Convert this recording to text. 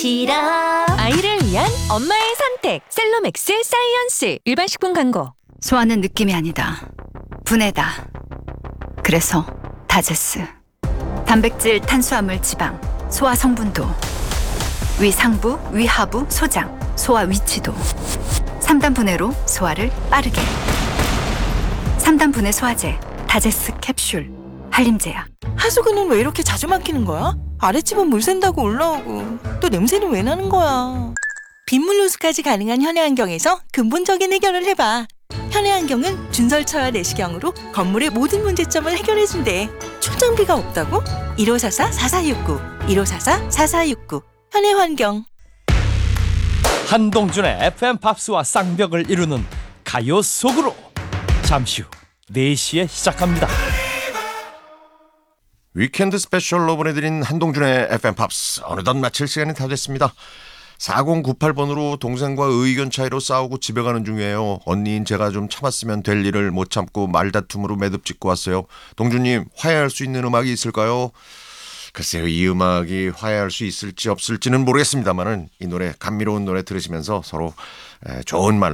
싫어. 아이를 위한 엄마의 선택 셀로맥스 사이언스. 일반 식품 광고. 소화는 느낌이 아니다. 분해다. 그래서 다제스. 단백질, 탄수화물, 지방, 소화 성분도, 위 상부, 위 하부, 소장, 소화 위치도. 3단 분해로 소화를 빠르게. 3단 분해 소화제, 다제스 캡슐, 한림제약. 하수구는 왜 이렇게 자주 막히는 거야? 아랫집은 물 샌다고 올라오고 또 냄새는 왜 나는 거야? 빗물 누수까지 가능한 현해환경에서 근본적인 해결을 해봐. 현해환경은 준설차와 내시경으로 건물의 모든 문제점을 해결해준대. 초장비가 없다고? 1544-4469 1544-4469 현해환경. 한동준의 FM 팝스와 쌍벽을 이루는 가요 속으로 잠시 후 4시에 시작합니다. 위켄드 스페셜로 보내드린 한동준의 FM 팝스 어느덧 마칠 시간이 다 됐습니다. 4098번으로 동생과 의견 차이로 싸우고 집에 가는 중이에요. 언니인 제가 좀 참았으면 될 일을 못 참고 말다툼으로 매듭 짓고 왔어요. 동준님, 화해할 수 있는 음악이 있을까요? 글쎄요, 이 음악이 화해할 수 있을지 없을지는 모르겠습니다만은 이 노래, 감미로운 노래 들으시면서 서로 좋은 말로